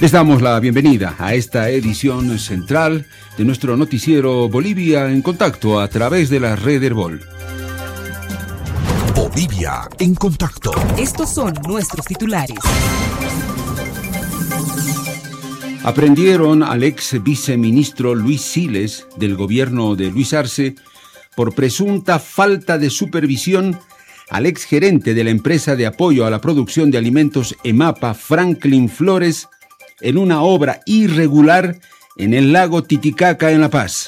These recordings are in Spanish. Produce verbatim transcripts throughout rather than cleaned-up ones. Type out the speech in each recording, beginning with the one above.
Les damos la bienvenida a esta edición central de nuestro noticiero Bolivia en Contacto a través de la red Herbol. Bolivia en Contacto. Estos son nuestros titulares. Aprendieron al ex viceministro Luis Siles del gobierno de Luis Arce por presunta falta de supervisión al ex gerente de la empresa de apoyo a la producción de alimentos EMAPA, Franklin Flores, en una obra irregular en el lago Titicaca en La Paz.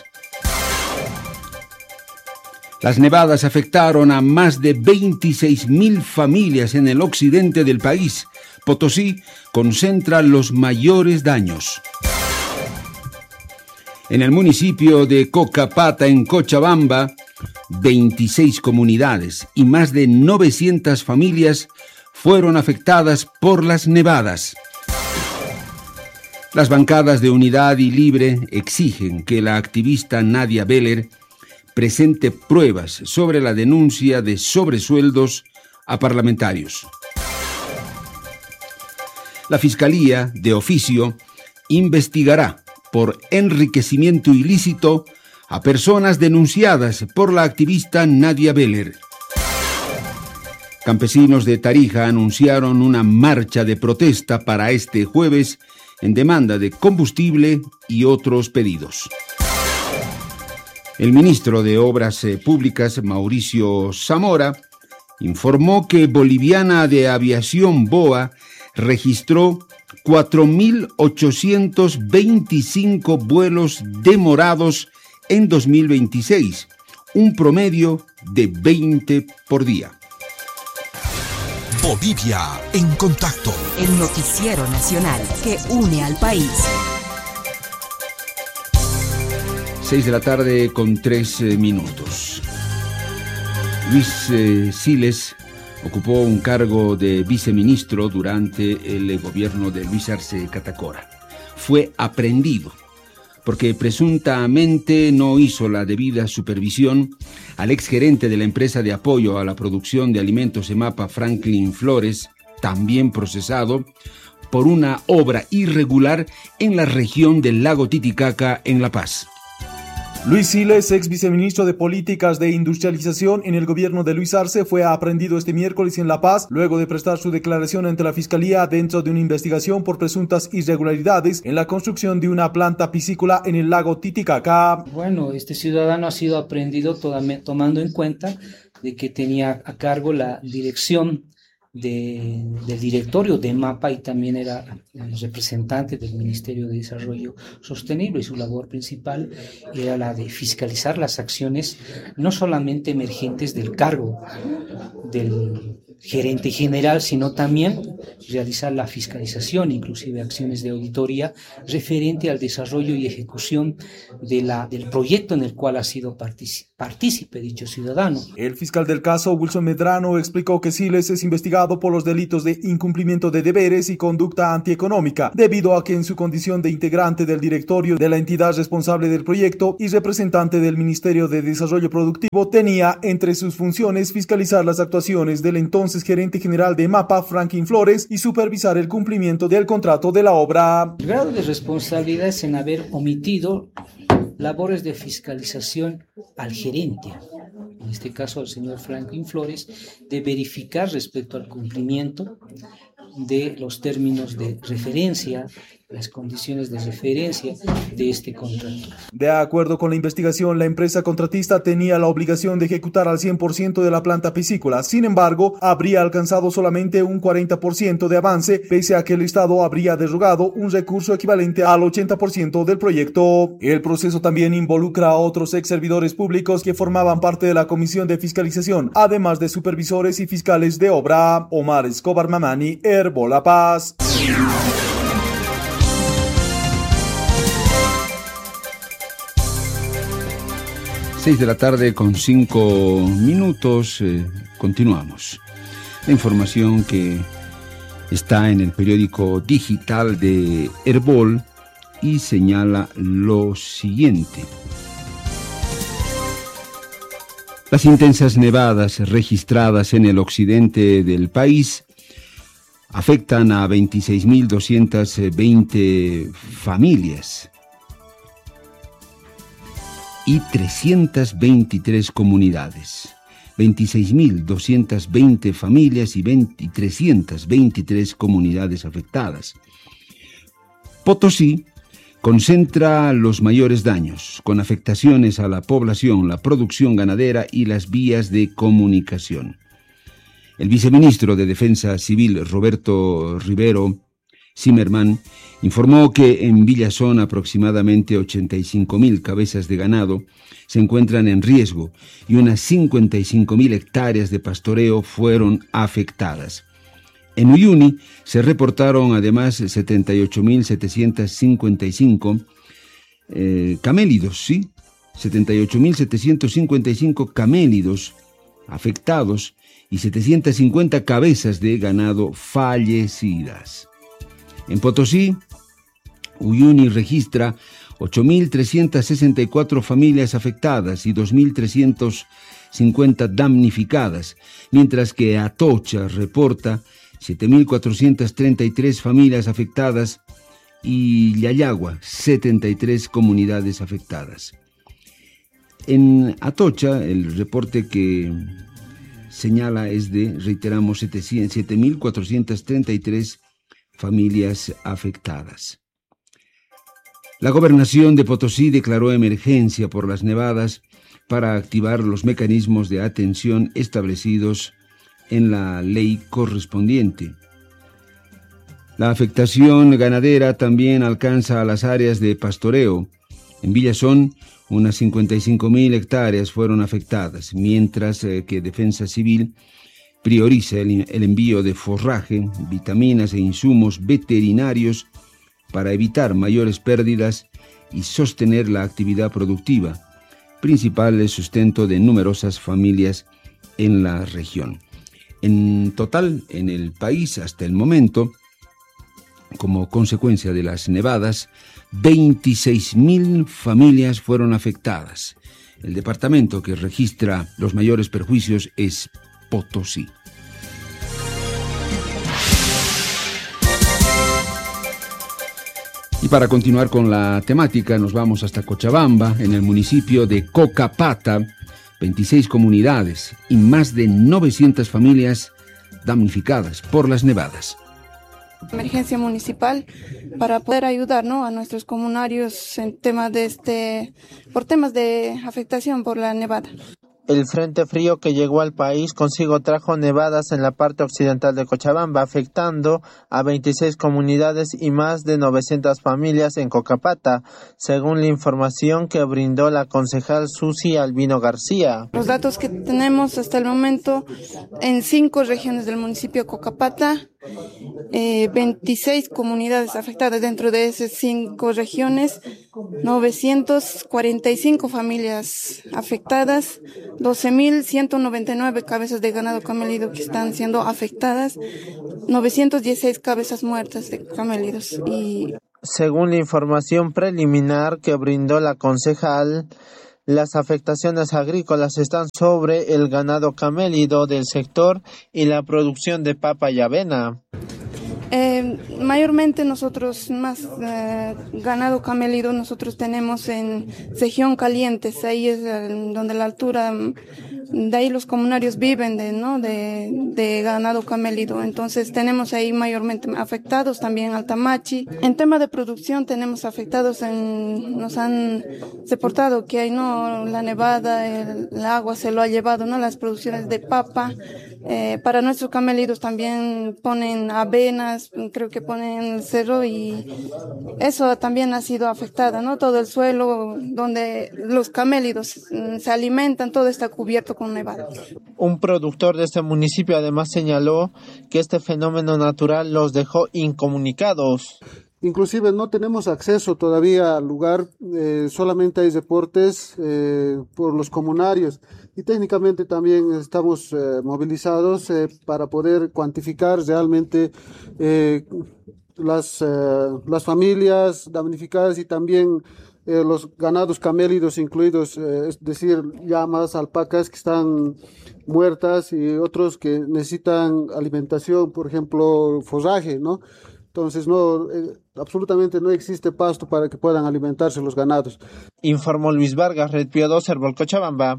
Las nevadas afectaron a más de veintiséis mil familias en el occidente del país. Potosí concentra los mayores daños. En el municipio de Cocapata, en Cochabamba, veintiséis comunidades y más de novecientas familias fueron afectadas por las nevadas. Las bancadas de Unidad y Libre exigen que la activista Nadia Beller presente pruebas sobre la denuncia de sobresueldos a parlamentarios. La Fiscalía, de oficio, investigará por enriquecimiento ilícito a personas denunciadas por la activista Nadia Beller. Campesinos de Tarija anunciaron una marcha de protesta para este jueves en demanda de combustible y otros pedidos. El ministro de Obras Públicas, Mauricio Zamora, informó que Boliviana de Aviación BOA registró cuatro mil ochocientos veinticinco vuelos demorados en dos mil veintiséis, un promedio de veinte por día. Bolivia en Contacto. El noticiero nacional que une al país. Seis de la tarde con tres minutos. Luis eh, Siles ocupó un cargo de viceministro durante el gobierno de Luis Arce Catacora. Fue aprehendido porque presuntamente no hizo la debida supervisión al exgerente de la empresa de apoyo a la producción de alimentos EMAPA, Franklin Flores, también procesado por una obra irregular en la región del lago Titicaca en La Paz. Luis Siles, ex viceministro de Políticas de Industrialización en el gobierno de Luis Arce, fue aprehendido este miércoles en La Paz luego de prestar su declaración ante la Fiscalía dentro de una investigación por presuntas irregularidades en la construcción de una planta piscícola en el lago Titicaca. Bueno, este ciudadano ha sido aprehendido tomando en cuenta de que tenía a cargo la dirección De, del directorio de EMAPA y también era el representante del Ministerio de Desarrollo Sostenible, y su labor principal era la de fiscalizar las acciones no solamente emergentes del cargo del gerente general, sino también realizar la fiscalización, inclusive acciones de auditoría referente al desarrollo y ejecución de la, del proyecto en el cual ha sido partícipe, partícipe dicho ciudadano. El fiscal del caso, Wilson Medrano, explicó que Siles es investigado por los delitos de incumplimiento de deberes y conducta antieconómica, debido a que en su condición de integrante del directorio de la entidad responsable del proyecto y representante del Ministerio de Desarrollo Productivo, tenía entre sus funciones fiscalizar las actuaciones del entonces gerente general de EMAPA, Franklin Flores, y supervisar el cumplimiento del contrato de la obra. El grado de responsabilidad es en haber omitido labores de fiscalización al gerente, en este caso al señor Franklin Flores, de verificar respecto al cumplimiento de los términos de referencia, las condiciones de referencia de este contrato. De acuerdo con la investigación, la empresa contratista tenía la obligación de ejecutar al cien por ciento de la planta piscícola. Sin embargo, habría alcanzado solamente un cuarenta por ciento de avance, pese a que el Estado habría derogado un recurso equivalente al ochenta por ciento del proyecto. El proceso también involucra a otros ex servidores públicos que formaban parte de la Comisión de Fiscalización, además de supervisores y fiscales de obra. Omar Escobar Mamani, Herbol La Paz. Seis de la tarde con cinco minutos, eh, continuamos. La información que está en el periódico digital de Herbol y señala lo siguiente. Las intensas nevadas registradas en el occidente del país afectan a veintiséis mil doscientas veinte familias y trescientas veintitrés comunidades. veintiséis mil doscientas veinte familias y trescientas veintitrés comunidades afectadas. Potosí concentra los mayores daños, con afectaciones a la población, la producción ganadera y las vías de comunicación. El viceministro de Defensa Civil, Roberto Rivero Zimmerman, informó que en Villazón aproximadamente ochenta y cinco mil cabezas de ganado se encuentran en riesgo y unas cincuenta y cinco mil hectáreas de pastoreo fueron afectadas. En Uyuni se reportaron además setenta y ocho mil setecientos cincuenta y cinco eh, camélidos, ¿sí? setenta y ocho mil setecientos cincuenta y cinco camélidos afectados y setecientas cincuenta cabezas de ganado fallecidas. En Potosí, Uyuni registra ocho mil trescientas sesenta y cuatro familias afectadas y dos mil trescientas cincuenta damnificadas, mientras que Atocha reporta siete mil cuatrocientas treinta y tres familias afectadas y Yayagua, setenta y tres comunidades afectadas. En Atocha, el reporte que señala es de, reiteramos, siete mil cuatrocientas treinta y tres familias afectadas. La gobernación de Potosí declaró emergencia por las nevadas para activar los mecanismos de atención establecidos en la ley correspondiente. La afectación ganadera también alcanza a las áreas de pastoreo. En Villazón, unas cincuenta y cinco mil hectáreas fueron afectadas, mientras eh, que Defensa Civil prioriza el, el envío de forraje, vitaminas e insumos veterinarios para evitar mayores pérdidas y sostener la actividad productiva, principal sustento de numerosas familias en la región. En total, en el país, hasta el momento, como consecuencia de las nevadas, veintiséis mil familias fueron afectadas. El departamento que registra los mayores perjuicios es Potosí. Y para continuar con la temática, nos vamos hasta Cochabamba, en el municipio de Cocapata, veintiséis comunidades y más de novecientas familias damnificadas por las nevadas. Emergencia municipal para poder ayudar, ¿no?, a nuestros comunarios en temas de este, por temas de afectación por la nevada. El frente frío que llegó al país consigo trajo nevadas en la parte occidental de Cochabamba, afectando a veintiséis comunidades y más de novecientas familias en Cocapata, según la información que brindó la concejal Susi Albino García. Los datos que tenemos hasta el momento, en cinco regiones del municipio de Cocapata, eh, veintiséis comunidades afectadas. Dentro de esas cinco regiones, novecientas cuarenta y cinco familias afectadas, doce mil ciento noventa y nueve cabezas de ganado camélido que están siendo afectadas, novecientas dieciséis cabezas muertas de camélidos. Y según la información preliminar que brindó la concejal, las afectaciones agrícolas están sobre el ganado camélido del sector y la producción de papa y avena. Eh, mayormente nosotros más eh, ganado camélido nosotros tenemos en región calientes, ahí es eh, donde la altura, de ahí los comunarios viven de, ¿no?, de, de ganado camélido. Entonces tenemos ahí mayormente afectados, también Altamachi. En tema de producción tenemos afectados, en, nos han reportado que hay, no, la nevada, el, el agua se lo ha llevado, no, las producciones de papa. Eh, para nuestros camélidos también ponen avenas, creo que ponen el cerro, y eso también ha sido afectado, ¿no? Todo el suelo donde los camélidos mm, se alimentan, todo está cubierto con nevada. Un productor de este municipio además señaló que este fenómeno natural los dejó incomunicados. Inclusive no tenemos acceso todavía al lugar, eh, solamente hay reportes eh, por los comunarios, y técnicamente también estamos eh, movilizados eh, para poder cuantificar realmente eh, las, eh, las familias damnificadas y también eh, los ganados camélidos incluidos, eh, es decir, llamas, alpacas que están muertas y otros que necesitan alimentación, por ejemplo, forraje, ¿no? Entonces, no, eh, absolutamente no existe pasto para que puedan alimentarse los ganados. Informó Luis Vargas, Red Pío dos, Herbol Cochabamba.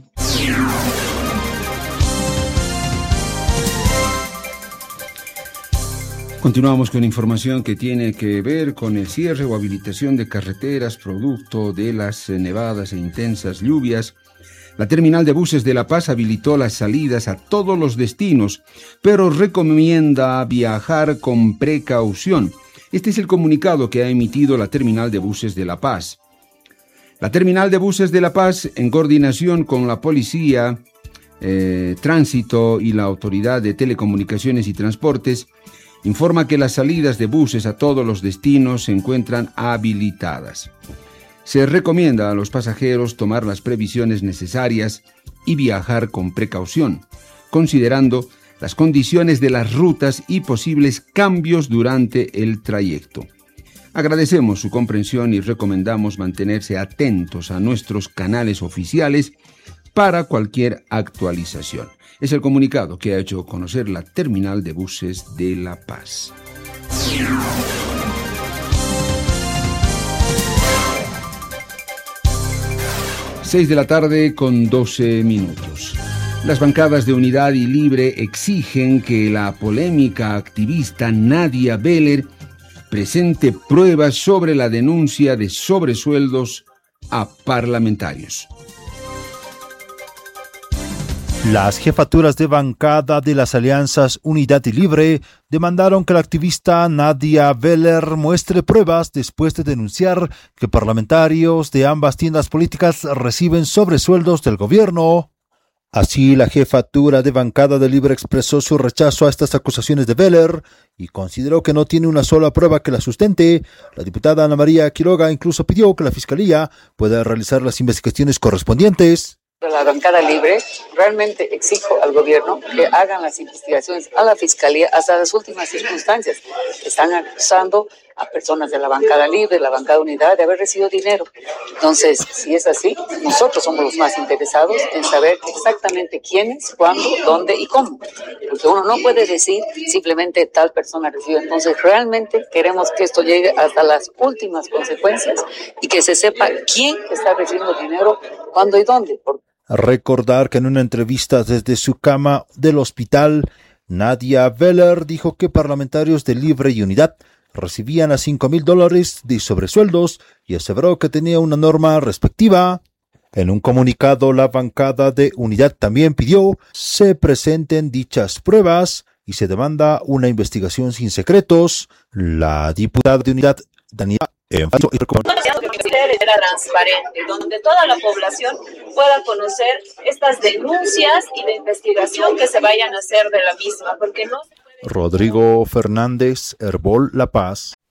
Continuamos con información que tiene que ver con el cierre o habilitación de carreteras producto de las nevadas e intensas lluvias. La terminal de buses de La Paz habilitó las salidas a todos los destinos, pero recomienda viajar con precaución. Este es el comunicado que ha emitido la terminal de buses de La Paz. La terminal de buses de La Paz, en coordinación con la Policía, eh, Tránsito y la Autoridad de Telecomunicaciones y Transportes, informa que las salidas de buses a todos los destinos se encuentran habilitadas. Se recomienda a los pasajeros tomar las previsiones necesarias y viajar con precaución, considerando las condiciones de las rutas y posibles cambios durante el trayecto. Agradecemos su comprensión y recomendamos mantenerse atentos a nuestros canales oficiales para cualquier actualización. Es el comunicado que ha hecho conocer la terminal de buses de La Paz. Seis de la tarde con doce minutos. Las bancadas de Unidad y Libre exigen que la polémica activista Nadia Beller presente pruebas sobre la denuncia de sobresueldos a parlamentarios. Las jefaturas de bancada de las alianzas Unidad y Libre demandaron que la activista Nadia Beller muestre pruebas después de denunciar que parlamentarios de ambas tiendas políticas reciben sobresueldos del gobierno. Así, la jefatura de bancada de Libre expresó su rechazo a estas acusaciones de Beller y consideró que no tiene una sola prueba que la sustente. La diputada Ana María Quiroga incluso pidió que la Fiscalía pueda realizar las investigaciones correspondientes. La bancada libre realmente exijo al gobierno que hagan las investigaciones a la fiscalía hasta las últimas circunstancias. Están acusando a personas de la bancada libre, de la bancada unidad, de haber recibido dinero. Entonces, si es así, nosotros somos los más interesados en saber exactamente quiénes, cuándo, dónde y cómo. Porque uno no puede decir simplemente tal persona recibió. Entonces, realmente queremos que esto llegue hasta las últimas consecuencias y que se sepa quién está recibiendo dinero, cuándo y dónde. Porque Recordar que en una entrevista desde su cama del hospital, Nadia Beller dijo que parlamentarios de Libre y Unidad recibían a cinco mil dólares de sobresueldos y aseveró que tenía una norma respectiva. En un comunicado, la bancada de Unidad también pidió se presenten dichas pruebas y se demanda una investigación sin secretos. La diputada de Unidad, Daniela, enfatizó y recomendó era transparente, donde toda la población pueda conocer estas denuncias y de investigación que se vayan a hacer de la misma, porque no se puede... Rodrigo Fernández, Herbol La Paz.